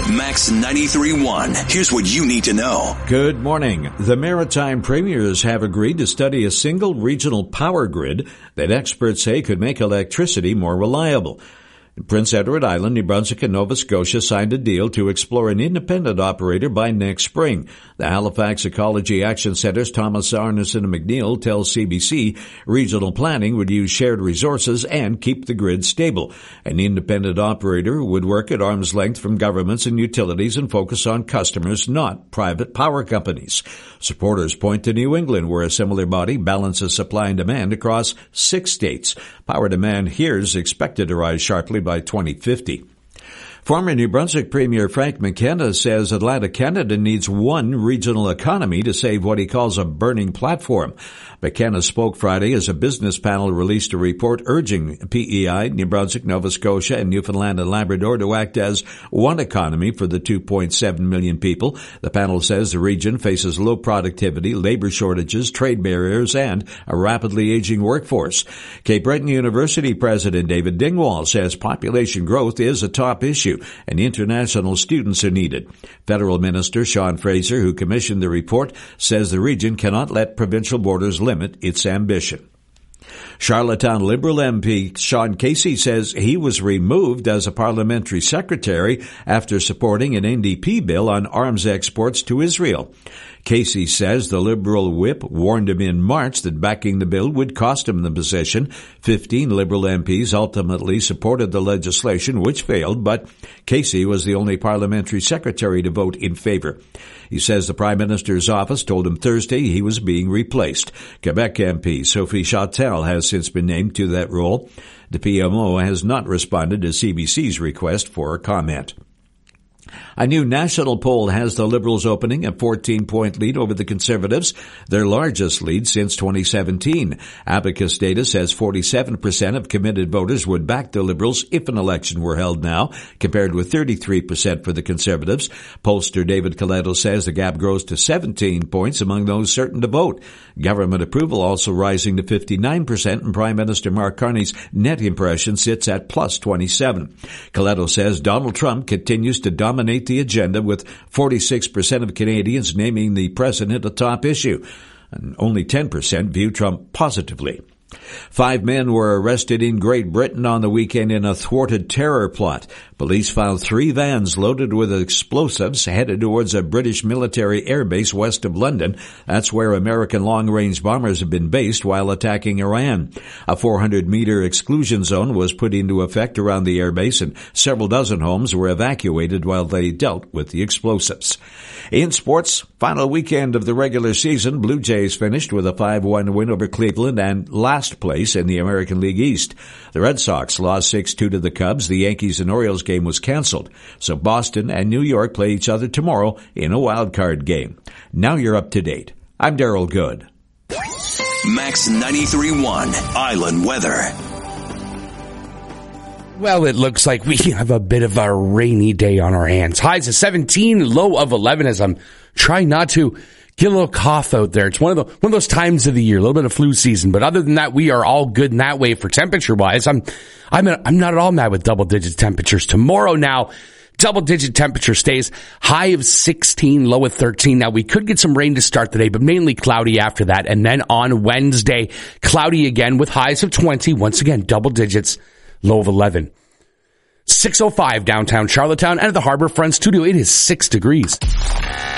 Max 93.1. Here's what you need to know. Good morning. The Maritime Premiers have agreed to study a single regional power grid that experts say could make electricity more reliable. Prince Edward Island, New Brunswick, and Nova Scotia signed a deal to explore an independent operator by next spring. The Halifax Ecology Action Centre's Thomas Arneson McNeil tells CBC regional planning would use shared resources and keep the grid stable. An independent operator would work at arm's length from governments and utilities and focus on customers, not private power companies. Supporters point to New England, where a similar body balances supply and demand across 6 states. Power demand here is expected to rise sharply by 2050. Former New Brunswick Premier Frank McKenna says Atlantic Canada needs one regional economy to save what he calls a burning platform. McKenna spoke Friday as a business panel released a report urging PEI, New Brunswick, Nova Scotia, and Newfoundland and Labrador to act as one economy for the 2.7 million people. The panel says the region faces low productivity, labor shortages, trade barriers, and a rapidly aging workforce. Cape Breton University President David Dingwall says population growth is a top issue and international students are needed. Federal Minister Sean Fraser, who commissioned the report, says the region cannot let provincial borders limit its ambition. Charlottetown Liberal MP Sean Casey says he was removed as a parliamentary secretary after supporting an NDP bill on arms exports to Israel. Casey says the Liberal whip warned him in March that backing the bill would cost him the position. 15 Liberal MPs ultimately supported the legislation, which failed, but Casey was the only parliamentary secretary to vote in favor. He says the Prime Minister's office told him Thursday he was being replaced. Quebec MP Sophie Châtel has since been named to that role. The PMO has not responded to CBC's request for a comment. A new national poll has the Liberals opening a 14-point lead over the Conservatives, their largest lead since 2017. Abacus data says 47% of committed voters would back the Liberals if an election were held now, compared with 33% for the Conservatives. Pollster David Coletto says the gap grows to 17 points among those certain to vote. Government approval also rising to 59%, and Prime Minister Mark Carney's net impression sits at plus 27. Coletto says Donald Trump continues to dominate the agenda, with 46% of Canadians naming the president a top issue, and only 10% view Trump positively. 5 men were arrested in Great Britain on the weekend in a thwarted terror plot. Police found 3 vans loaded with explosives headed towards a British military airbase west of London. That's where American long-range bombers have been based while attacking Iran. A 400-meter exclusion zone was put into effect around the airbase, and several dozen homes were evacuated while they dealt with the explosives. In sports, final weekend of the regular season, Blue Jays finished with a 5-1 win over Cleveland and last place in the American League East. The Red Sox lost 6-2 to the Cubs. The Yankees and Orioles game was canceled. So Boston and New York play each other tomorrow in a wild card game. Now you're up to date. I'm Darrell Good. Max 93.1 Island Weather. Well, it looks like we have a bit of a rainy day on our hands. Highs of 17, low of 11 as I'm trying not to get a little cough out there. It's one of those times of the year, a little bit of flu season. But other than that, we are all good in that way for temperature-wise. I'm not at all mad with double-digit temperatures. Tomorrow now, double-digit temperature stays. High of 16, low of 13. Now, we could get some rain to start the day, but mainly cloudy after that. And then on Wednesday, cloudy again with highs of 20. Once again, double digits, low of 11. 6:05 downtown Charlottetown and at the Harbourfront Studio. It is 6 degrees.